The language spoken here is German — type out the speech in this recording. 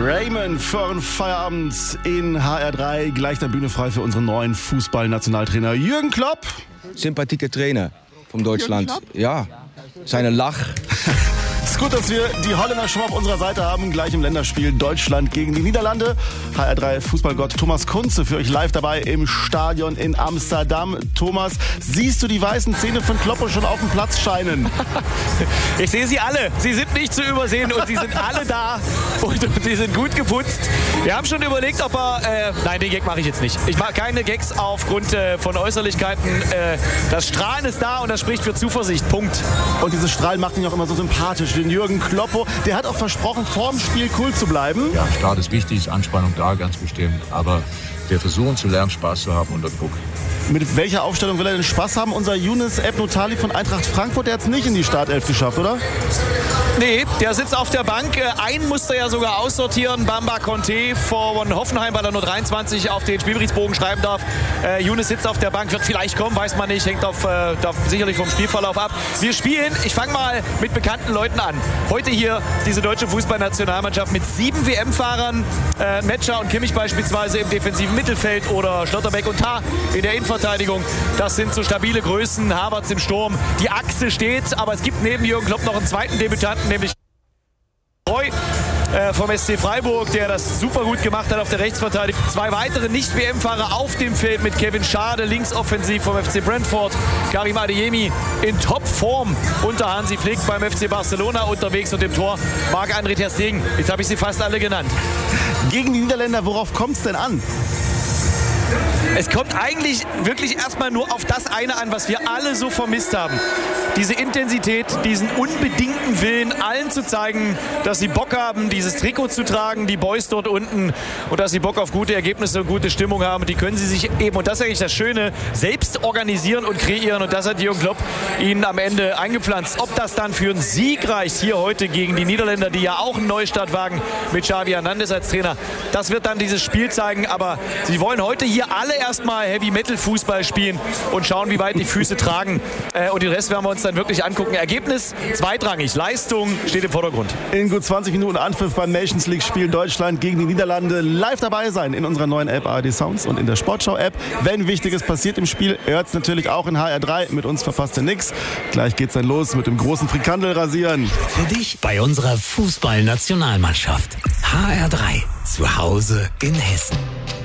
Raymond vor Feierabend in HR3. Gleich der Bühne frei für unseren neuen Fußballnationaltrainer Jürgen Klopp. Sympathieke Trainer von Deutschland. Ja, seine Lach. Es ist gut, dass wir die Holländer schon auf unserer Seite haben. Gleich im Länderspiel Deutschland gegen die Niederlande. HR3 Fußballgott Thomas Kunze für euch live dabei im Stadion in Amsterdam. Thomas, siehst du die weißen Zähne von Klopp schon auf dem Platz scheinen? Ich sehe sie alle. Sie sind nicht zu übersehen und sie sind alle da und sie sind gut geputzt. Wir haben schon überlegt, ob er... nein, den Gag mache ich jetzt nicht. Ich mache keine Gags aufgrund von Äußerlichkeiten. Das Strahlen ist da und das spricht für Zuversicht. Punkt. Und dieses Strahlen macht ihn auch immer so sympathisch. Den Jürgen Kloppo, der hat auch versprochen, vorm Spiel cool zu bleiben. Ja, Start ist wichtig, Anspannung da, ganz bestimmt. Aber wir versuchen zu lernen, Spaß zu haben unter Druck. Mit welcher Aufstellung will er denn Spaß haben? Unser Younes Ebnotali von Eintracht Frankfurt, der hat es nicht in die Startelf geschafft, oder? Nee, der sitzt auf der Bank. Einen musste er ja sogar aussortieren. Bamba Conte von Hoffenheim, weil er nur 23 auf den Spielberichtsbogen schreiben darf. Younes sitzt auf der Bank, wird vielleicht kommen, weiß man nicht. Hängt sicherlich vom Spielverlauf ab. Wir spielen, ich fange mal mit bekannten Leuten an. Heute hier diese deutsche Fußballnationalmannschaft mit 7 WM-Fahrern. Metscher und Kimmich beispielsweise im defensiven Mittelfeld oder Schlotterbeck und Tah in der Innenverteidigung. Das sind so stabile Größen. Havertz im Sturm. Die Achse steht, aber es gibt neben Jürgen Klopp noch einen zweiten Debütanten, nämlich Roy vom SC Freiburg, der das super gut gemacht hat auf der Rechtsverteidigung. 2 weitere Nicht-WM-Fahrer auf dem Feld mit Kevin Schade, linksoffensiv vom FC Brentford. Karim Adeyemi in Topform unter Hansi Flick beim FC Barcelona unterwegs und im Tor Marc-André ter Stegen. Jetzt habe ich sie fast alle genannt. Gegen die Niederländer, worauf kommt es denn an? Es kommt eigentlich wirklich erstmal nur auf das eine an, was wir alle so vermisst haben. Diese Intensität, diesen unbedingten Willen, allen zu zeigen, dass sie Bock haben, dieses Trikot zu tragen, die Boys dort unten, und dass sie Bock auf gute Ergebnisse und gute Stimmung haben. Die können sie sich eben, und das ist eigentlich das Schöne, selbst organisieren und kreieren. Und das hat Jürgen Klopp ihnen am Ende eingepflanzt. Ob das dann für einen Sieg reicht, hier heute gegen die Niederländer, die ja auch einen Neustart wagen mit Xavi Hernandez als Trainer, das wird dann dieses Spiel zeigen. Aber sie wollen heute hier alle erstmal Heavy-Metal-Fußball spielen und schauen, wie weit die Füße tragen. Und den Rest werden wir uns dann wirklich angucken. Ergebnis zweitrangig. Leistung steht im Vordergrund. In gut 20 Minuten Anpfiff beim Nations League-Spiel Deutschland gegen die Niederlande. Live dabei sein in unserer neuen App ARD Sounds und in der Sportschau-App. Wenn Wichtiges passiert im Spiel, hört es natürlich auch in HR3. Mit uns verpasst ihr nichts. Gleich geht's dann los mit dem großen Frikandelrasieren. Für dich bei unserer Fußballnationalmannschaft. HR3. Zu Hause in Hessen.